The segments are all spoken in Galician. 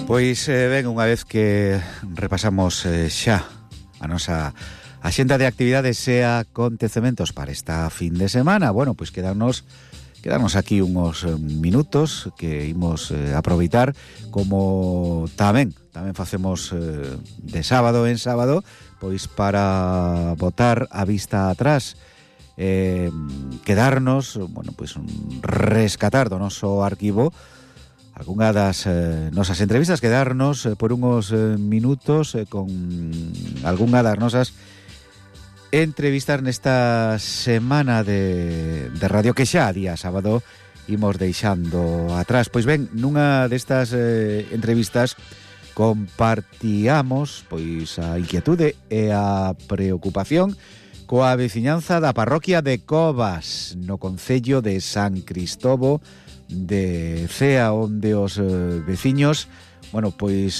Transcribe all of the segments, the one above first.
Pois ben, unha vez que repasamos xa a nosa axenda de actividades e acontecementos para esta fin de semana, bueno, pois quedarnos aquí uns minutos que imos aproveitar, como tamén facemos de sábado en sábado, pois para botar a vista atrás, quedarnos, bueno, pois rescatar do noso arquivo algunha das nosas entrevistas, quedarnos por uns minutos con algunha das nosas entrevistas nesta semana de radio que xa día sábado imos deixando atrás. Pois ben, nunha destas entrevistas compartíamos pois a inquietude e a preocupación coa veciñanza da parroquia de Covas, no concello de San Cristovo de Cea, onde os veciños, bueno, pois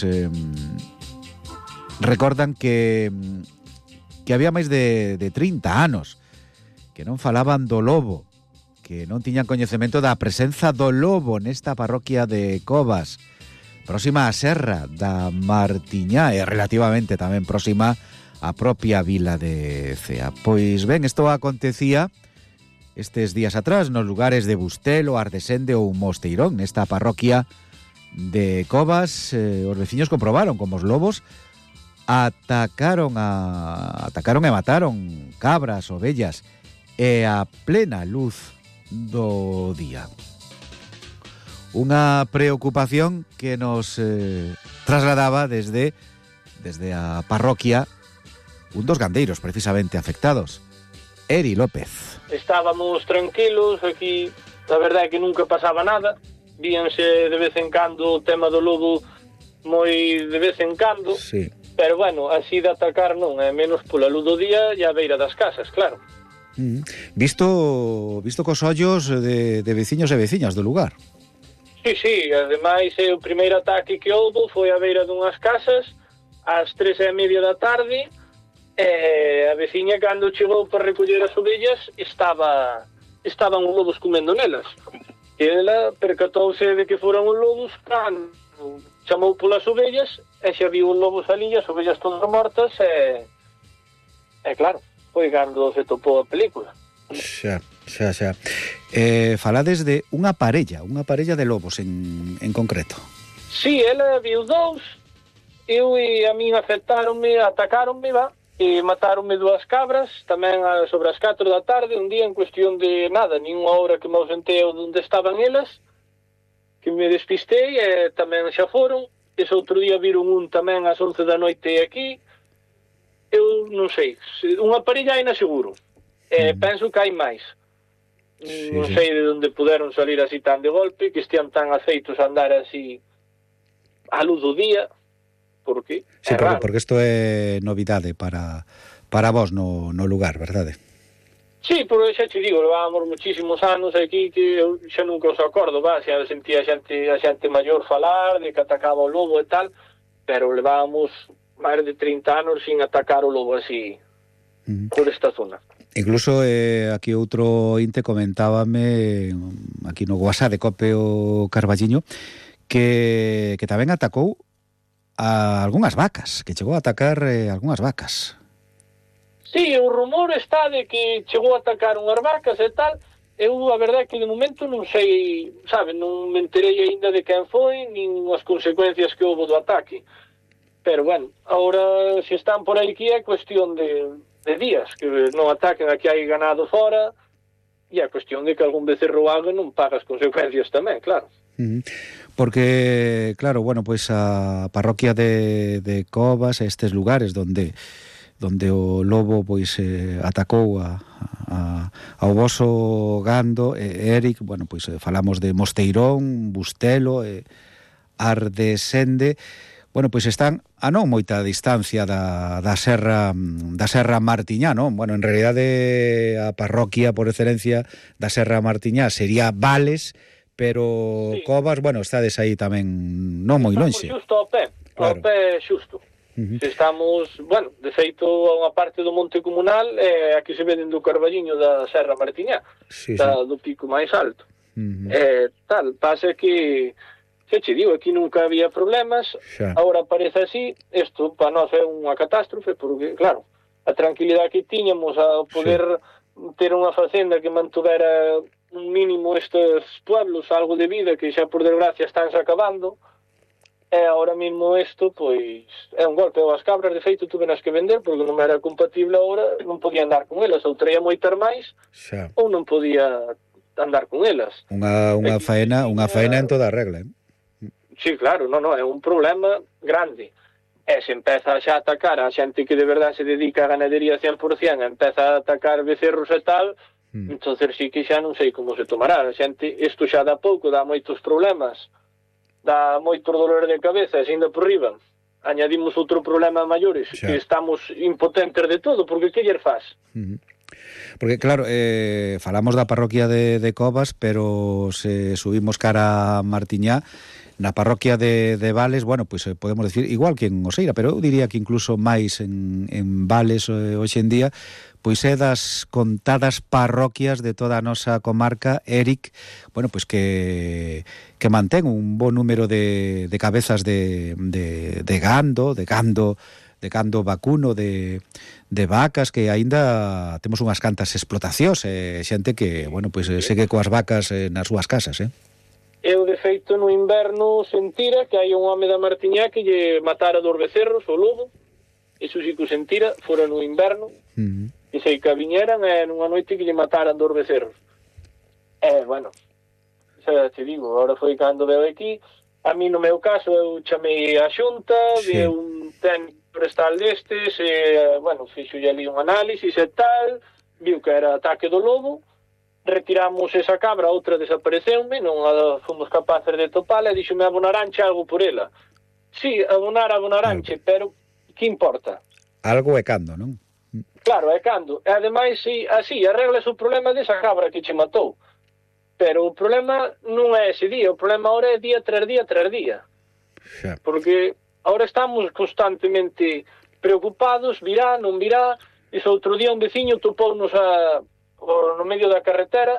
recordan que había máis de 30 anos que non falaban do lobo, que non tiñan coñecemento da presenza do lobo nesta parroquia de Covas, próxima á Serra da Martiñá e relativamente tamén próxima á propia vila de Cea. Pois ben, isto acontecía estes días atrás nos lugares de Bustelo, Ardesende ou Mosteirón, nesta parroquia de Covas. Os veciños comprobaron como os lobos atacaron e mataron cabras, ovellas e a plena luz do día. Unha preocupación que nos trasladaba desde a parroquia un dos gandeiros precisamente afectados, Eri López. Estábamos tranquilos aquí, a verdade é que nunca pasaba nada, víanse de vez en cando o tema do lobo moi de vez en cando, sí. Pero bueno, así de atacar non, é menos pola luz do día e a beira das casas, claro. Visto cos ollos de veciños e veciñas do lugar. Sí, ademais o primeiro ataque que houbo foi a beira dunhas casas ás 3:30 da tarde. A veciña, cando chegou para recoller as ovellas, estaban os lobos comendo nelas. E ela percatouse de que foran os lobos cando chamou polas ovellas e xa viu os lobos ali, as ovellas todas mortas e claro, foi cando se topou a película. Xa. Falades de unha parella de lobos en concreto. Sí, ela viu dous, eu e a min atacáronme, e mataronme 2 cabras, tamén sobre as 4 da tarde, un día en cuestión de nada, nin unha hora que me ausentei onde estaban elas, que me despistei e tamén xa foron. Ese outro día viron un tamén ás 11 da noite aquí. Eu non sei, unha parella hai na seguro, penso que hai máis. Non sei de onde puderon salir así tan de golpe, que estean tan aceitos a andar así a luz do día. Porque sí, porque isto é novidade para vos no lugar, verdade? Sí, porque xa te digo, levábamos muchísimos anos aquí que eu xa nunca os acordo, xa sentía a xente maior falar de que atacaba o lobo e tal, pero levábamos máis de 30 anos sin atacar o lobo así por esta zona. Incluso aquí outro inte comentábame aquí no WhatsApp de Cope o Carballiño que tamén atacou a algunhas vacas, que chegou a atacar algunhas vacas. Sí, o rumor está de que chegou a atacar unhas vacas e tal. Eu, a verdade é que de momento non sei, non me enterei aínda de quen foi, nin as consecuencias que houve do ataque. Pero, bueno, agora, se están por aí que é cuestión de días, que non ataquen, aquí hai ganado fora, e é cuestión de que algún becerro haga non paga as consecuencias tamén, claro. Porque, claro, bueno, pois a parroquia de Covas, estes lugares onde o lobo pois atacou ao voso gando, Eric, bueno, pois falamos de Mosteirón, Bustelo, Ardesende, bueno, pois están a non moita distancia da Serra Martiñá, non? Bueno, en realidade a parroquia por excelencia da Serra Martiñá sería Vales, pero sí. Covas, bueno, estades aí tamén non moi lonxe. Estamos xusto ao pé, claro. Ao pé xusto. Estamos, bueno, de feito a unha parte do monte comunal aquí se veden do Carballiño da Serra Martiñá, do pico máis alto. Tal, pasa que que che digo, aquí nunca había problemas, agora parece así, isto para nós é unha catástrofe, porque, claro, a tranquilidade que tiñamos a poder ter unha facenda que mantuvera un mínimo estes pueblos, algo de vida que xa por desgracia estánse acabando, e agora mesmo isto, pois, é un golpe. As cabras, de feito, tuve nas que vender, porque non era compatible agora, non podía andar con elas, ou traía moitas máis, ou non podía andar con elas. Unha faena en toda a regla, Sí, claro, non, é un problema grande. E se empeza xa a atacar a xente que de verdade se dedica a ganadería 100%, empeza a atacar becerros e tal, entonces sí que xa non sei como se tomará. A xente, isto xa dá pouco, dá moitos problemas, dá moito dolor de cabeza, e ainda por riba añadimos outro problema maiores, que estamos impotentes de todo, porque que ller faz? Porque claro, falamos da parroquia de Covas, pero se subimos cara a Martiñá, na parroquia de Vales, bueno, pois podemos decir igual que en Oseira, pero eu diría que incluso máis en Vales hoxe en día, pois é das contadas parroquias de toda a nosa comarca, Eric, bueno, pois que mantén un bo número de cabezas de gando vacuno, de vacas, que aínda temos unhas cantas explotacións, xente que, bueno, pois segue coas vacas nas súas casas, Eu, de feito, no inverno sentira que hai un home da Martiñá que lle matara dos becerros, o lobo, iso sí que o sentira, fora no inverno, e sei que viñeran nunha noite que lle mataran dos becerros. Bueno, xa te digo, agora foi cando veo aquí, a mí no meu caso eu chamei a xunta, vi un técnico forestal destes, bueno, fixolle ali un análisis e tal, viu que era ataque do lobo, retiramos esa cabra, outra desapareceume, non a fomos capaces de topala, e dixome abonaranche algo por ela. Sí, abonaranche, pero que importa? Algo é cando, non? Claro, é cando. E ademais, así, arreglas o problema desa cabra que che matou. Pero o problema non é ese día, o problema ahora é día tras día tras día. Porque ahora estamos constantemente preocupados, virá, non virá, e outro día un veciño topounos no medio da carretera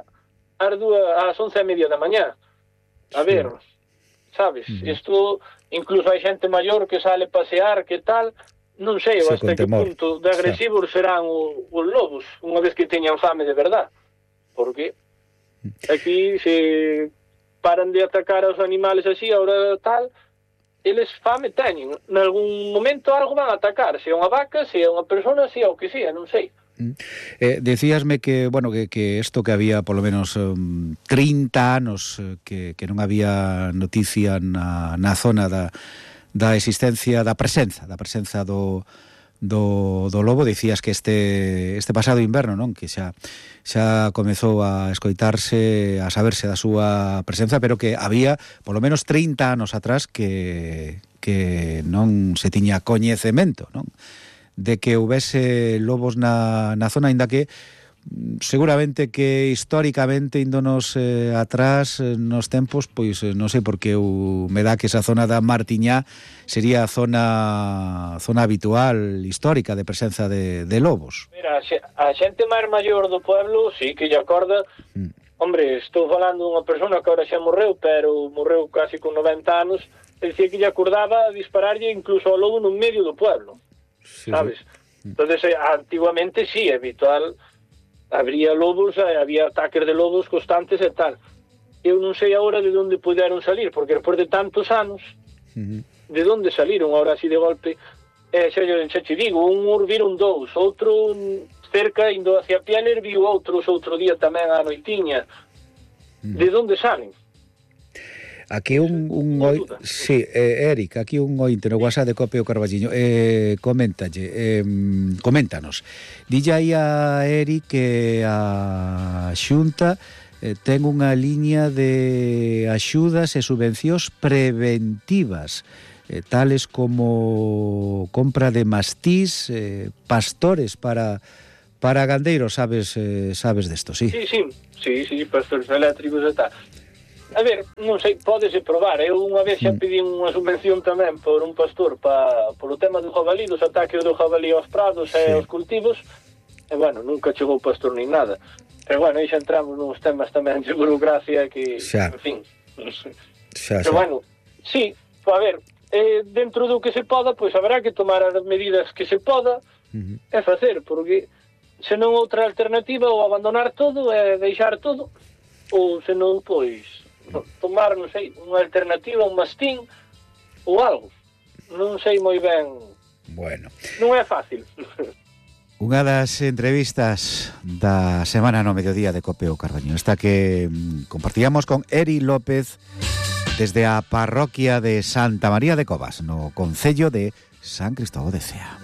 ás 11:30 da mañá. A ver, sabes, isto, incluso hai xente maior que sale pasear, que tal, non sei hasta que punto de agresivos serán os lobos, unha vez que teñan fame de verdad. Porque aquí se paran de atacar aos animales así, ahora tal, eles fame teñen. Nalgún momento algo van a atacar, se é unha vaca, se é unha persona, se é o que sea, non sei. Decíasme que, bueno, que isto que había polo menos 30 anos que non había noticia na zona da existencia, da presenza do lobo. Dicías que este pasado inverno, non, que xa comezou a escoitarse, a saberse da súa presenza, pero que había polo menos 30 anos atrás que non se tiña coñecemento, non, de que houvese lobos na zona, aínda que seguramente que históricamente índonos atrás nos tempos, pois non sei, porque me dá que esa zona da Martiñá sería a zona habitual, histórica, de presenza de lobos. Mira, a xente máis maior do pueblo sí que lle acorda. Hombre, estou falando dunha persona que agora xa morreu, pero morreu casi con 90 anos, e dicía que lle acordaba dispararlle incluso ao lobo no medio do pueblo. ¿Sabes? Entonces, antiguamente sí, habitual, habría lobos, había ataques de lobos constantes e tal. Eu non sei agora de onde puderon salir, porque despois de tantos anos, de onde saliron agora así de golpe? Xa te digo, un viron dous, outro cerca, indo hacia Pieler, viu outros outro día tamén a noitiña. De onde salen? Aquí Eric, aquí un ointe no WhatsApp de Copio Carballiño, coméntanos. Dille aí a Eric que a Xunta ten unha liña de axudas e subvencións preventivas, tales como compra de mastís, pastores para gandeiros, sabes desto, sí? Sí, pastores eléctricos e tal. A ver, non sei, pódese probar. Eu unha vez xa pedí unha subvención tamén por un pastor polo tema do jabalí, dos ataques do jabalí aos prados e aos cultivos, e bueno, nunca chegou pastor nin nada. Pero bueno, aí xa entramos nos temas tamén de burocracia que, en fin. Pero bueno, Sí, a ver, dentro do que se poda, pois haberá que tomar as medidas que se poda e facer, porque senón outra alternativa ou abandonar todo e deixar todo, ou senón, pois, tomar, non sei, unha alternativa, un mastín ou algo. Non sei moi ben. Bueno. Non é fácil. Unha das entrevistas da semana no mediodía de COPE o Carballiño, esta que compartíamos con Eri López desde a parroquia de Santa María de Covas, no concello de San Cristóbal de Cea.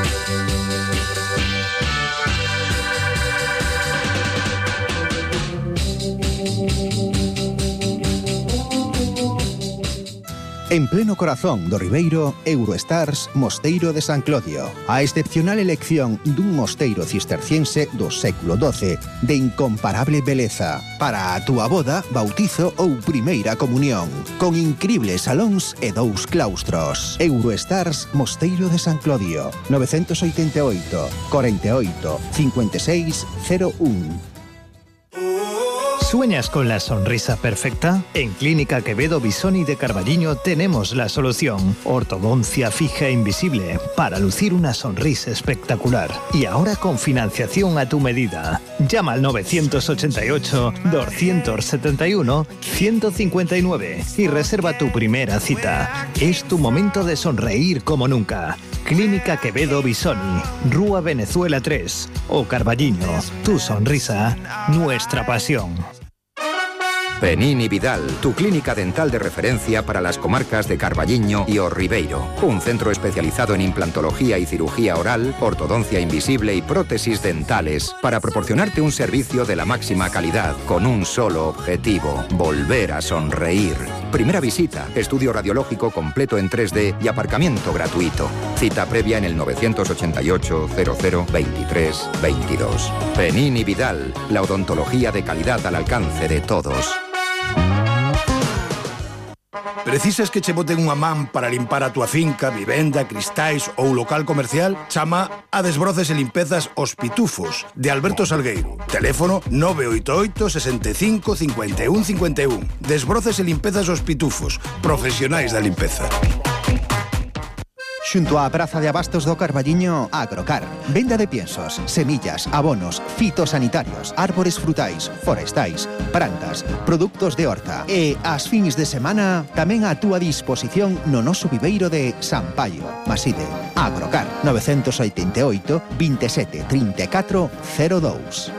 En pleno corazón do Ribeiro, Eurostars Mosteiro de San Clodio. A excepcional elección dun mosteiro cisterciense do século XII de incomparable beleza para a túa boda, bautizo ou primeira comunión, con incribles salóns e 2 claustros. Eurostars Mosteiro de San Clodio, 988 48 56 01. ¿Sueñas con la sonrisa perfecta? En Clínica Quevedo Bisoni de Carballiño tenemos la solución. Ortodoncia fija e invisible para lucir una sonrisa espectacular. Y ahora con financiación a tu medida. Llama al 988-271-159 y reserva tu primera cita. Es tu momento de sonreír como nunca. Clínica Quevedo Bisoni, Rúa Venezuela 3 o Carballiño. Tu sonrisa, nuestra pasión. Penini Vidal, tu clínica dental de referencia para las comarcas de Carballiño y O Ribeiro. Un centro especializado en implantología y cirugía oral, ortodoncia invisible y prótesis dentales para proporcionarte un servicio de la máxima calidad con un solo objetivo: volver a sonreír. Primera visita, estudio radiológico completo en 3D y aparcamiento gratuito. Cita previa en el 988 00 23 22. Penini Vidal, la odontología de calidad al alcance de todos. Precisas que che boten unha man para limpar a túa finca, vivenda, cristais ou local comercial? Chama a Desbroces e Limpezas Os Pitufos, de Alberto Salgueiro. Teléfono 988 65 51 51. Desbroces e Limpezas Os Pitufos, profesionais da limpeza. Xunto á Praza de Abastos do Carballiño, Agrocar. Venda de piensos, semillas, abonos, fitosanitarios, árbores frutais, forestais, plantas, produtos de horta. E as fins de semana tamén a túa disposición no noso viveiro de San Paio, Maside. Agrocar, 988 27 34 02.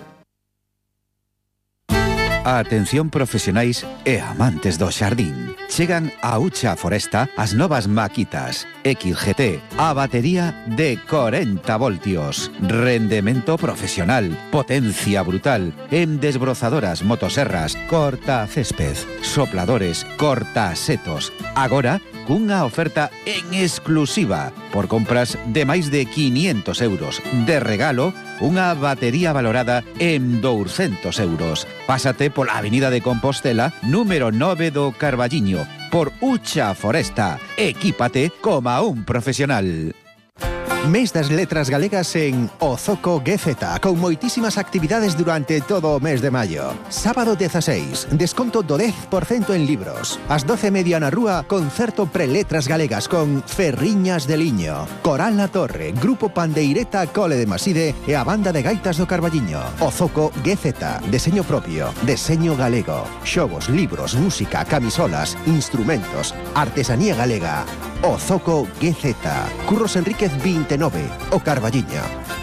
Atención profesionais e amantes do xardín. Chegan a Ucha Foresta as novas maquitas XGT, a batería de 40 voltios, rendemento profesional, potencia brutal, en desbrozadoras, motoserras, cortacésped, sopladores, cortasetos. Agora, cunha oferta en exclusiva por compras de máis de 500 euros. De regalo, unha batería valorada en 200 euros. Pásate pola Avenida de Compostela, número 9 do Carballiño, por Ucha Foresta. Equípate como un profesional. Mes das letras galegas en Ozoco GZ, con moitísimas actividades durante todo o mes de maio. Sábado 16, desconto do 10% en libros. Ás 12:30 na rúa, concerto pre-letras galegas con Ferriñas de Liño, Coral La Torre, Grupo Pandeireta Cole de Maside e a Banda de Gaitas do Carballiño. Ozoco GZ, deseño propio, deseño galego, xogos, libros, música, camisolas, instrumentos, artesanía galega. Ozoco GZ, Curros Enríquez 29, o Carballiño.